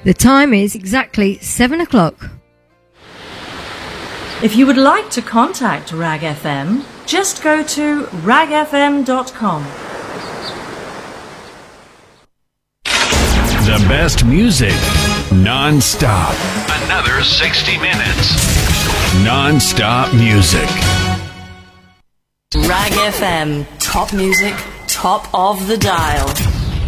The time is exactly 7 o'clock. If you would like to contact RAG FM, just go to ragfm.com. The best music, non-stop. Another 60 minutes. Non-stop music. RAG FM, top music, top of the dial.